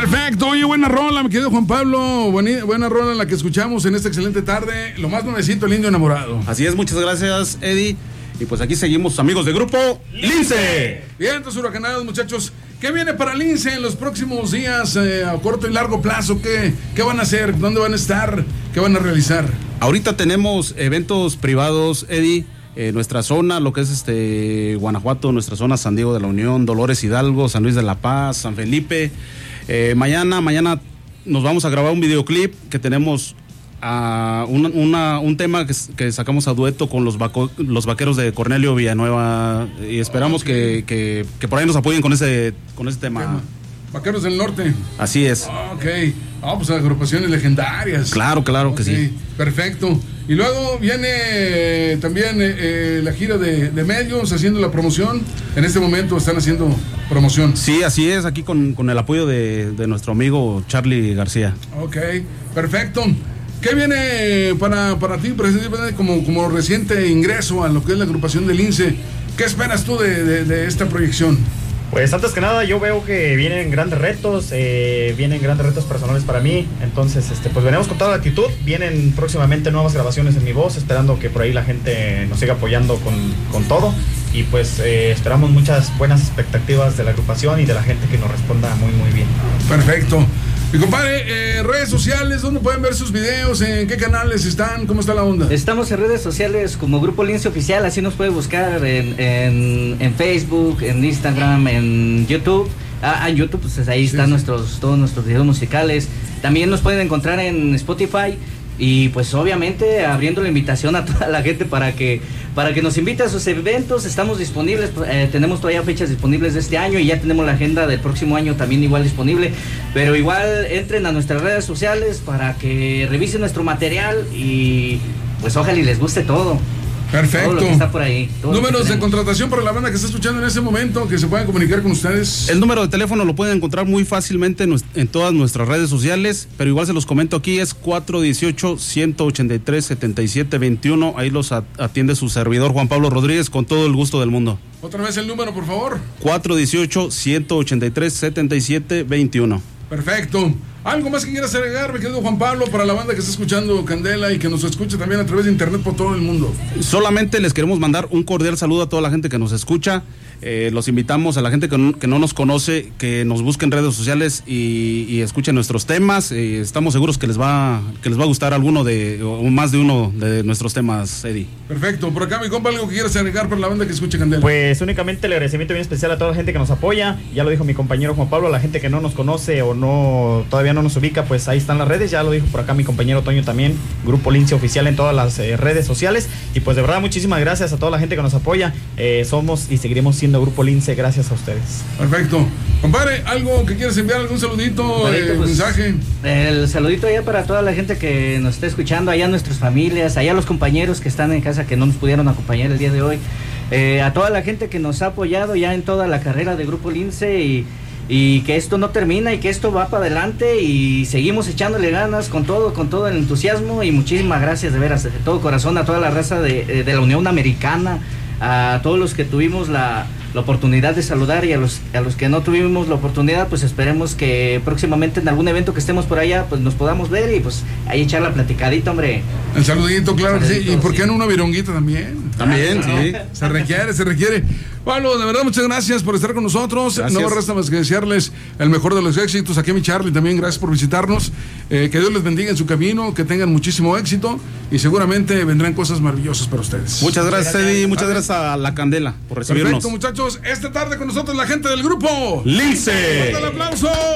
Perfecto, oye, buena rola, mi querido Juan Pablo, buena rola la que escuchamos en esta excelente tarde, lo más nuevecito, el Indio Enamorado. Así es, muchas gracias, Eddie, y pues aquí seguimos, amigos de Grupo Lince. Bien, entonces huracanados, muchachos, ¿qué viene para Lince en los próximos días, a corto y largo plazo? ¿Qué van a hacer? ¿Dónde van a estar? ¿Qué van a realizar? Ahorita tenemos eventos privados, Eddie. Nuestra zona, lo que es Guanajuato, nuestra zona San Diego de la Unión, Dolores Hidalgo, San Luis de la Paz, San Felipe. Mañana nos vamos a grabar un videoclip que tenemos un tema que sacamos a dueto con los vaqueros de Cornelio Villanueva y esperamos que por ahí nos apoyen con ese tema. Vaqueros del Norte. Así es. Ok. Pues agrupaciones legendarias. Claro que sí. Perfecto. Y luego viene también la gira de medios haciendo la promoción. En este momento están haciendo promoción. Sí, así es, aquí con el apoyo de nuestro amigo Charlie García. Ok, perfecto. ¿Qué viene para ti, presidente, como reciente ingreso a lo que es la agrupación del Lince? ¿Qué esperas tú de esta proyección? Pues antes que nada yo veo que vienen grandes retos personales para mí, entonces pues venimos con toda la actitud, vienen próximamente nuevas grabaciones en mi voz, esperando que por ahí la gente nos siga apoyando con todo y pues esperamos muchas buenas expectativas de la agrupación y de la gente que nos responda muy muy bien. Perfecto. Mi compadre, redes sociales, ¿dónde pueden ver sus videos? ¿En qué canales están? ¿Cómo está la onda? Estamos en redes sociales como Grupo Lince Oficial, así nos puede buscar en Facebook, en Instagram, en YouTube. En YouTube, pues ahí están todos nuestros videos musicales. También nos pueden encontrar en Spotify. Y pues obviamente abriendo la invitación a toda la gente para que nos invite a sus eventos. Estamos disponibles, tenemos todavía fechas disponibles de este año y ya tenemos la agenda del próximo año también igual disponible, pero igual entren a nuestras redes sociales para que revisen nuestro material y pues ojalá y les guste todo. Perfecto. Todo lo que está por ahí. Números de contratación para la banda que está escuchando en ese momento, que se puedan comunicar con ustedes. El número de teléfono lo pueden encontrar muy fácilmente en todas nuestras redes sociales, pero igual se los comento aquí, es 418-183-7721. Ahí los atiende su servidor Juan Pablo Rodríguez con todo el gusto del mundo. Otra vez el número, por favor. 418-183-7721. Perfecto. ¿Algo más que quieras agregar, mi querido Juan Pablo, para la banda que está escuchando Candela y que nos escucha también a través de internet por todo el mundo? Solamente les queremos mandar un cordial saludo a toda la gente que nos escucha. Los invitamos a la gente que no nos conoce, que nos busque en redes sociales y escuchen nuestros temas. Estamos seguros que les va a gustar alguno o más de uno de nuestros temas, Eddie. Perfecto. Por acá, mi compa, ¿algo que quieras agregar para la banda que escuche Candela? Pues únicamente el agradecimiento bien especial a toda la gente que nos apoya. Ya lo dijo mi compañero Juan Pablo, a la gente que no nos conoce o todavía no nos ubica, pues ahí están las redes. Ya lo dijo por acá mi compañero Toño también, Grupo Lince Oficial en todas las redes sociales. Y pues de verdad muchísimas gracias a toda la gente que nos apoya. Somos y seguiremos siendo Grupo Lince gracias a ustedes. Perfecto. Compadre, ¿algo que quieras enviar? ¿Algún saludito, mensaje? El saludito allá para toda la gente que nos está escuchando, allá nuestras familias, allá los compañeros que están en casa que no nos pudieron acompañar el día de hoy. A toda la gente que nos ha apoyado ya en toda la carrera de Grupo Lince y que esto no termina y que esto va para adelante y seguimos echándole ganas con todo el entusiasmo y muchísimas gracias de veras, de todo corazón a toda la raza de la Unión Americana, a todos los que tuvimos la oportunidad de saludar y a los que no tuvimos la oportunidad, pues esperemos que próximamente en algún evento que estemos por allá, pues nos podamos ver y pues ahí echar la platicadita, hombre. El saludito, claro que sí. ¿Y por qué no una vironguita también? También, sí. Se requiere. Pablo, de verdad, muchas gracias por estar con nosotros. Gracias. No me resta más que desearles el mejor de los éxitos. Aquí a mi Charlie también, gracias por visitarnos. Que Dios les bendiga en su camino, que tengan muchísimo éxito y seguramente vendrán cosas maravillosas para ustedes. Muchas gracias, Eddie. Muchas gracias a La Candela por recibirnos. Perfecto, muchachos. Esta tarde con nosotros la gente del Grupo Lince. ¡Fuerte el aplauso!